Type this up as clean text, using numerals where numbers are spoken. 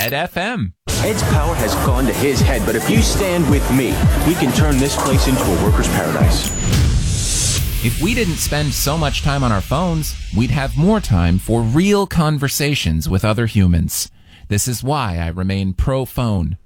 Ed FM. Ed's power has gone to his head, but if you stand with me, we can turn this place into a worker's paradise. If we didn't spend so much time on our phones, we'd have more time for real conversations with other humans. This is why I remain pro-phone.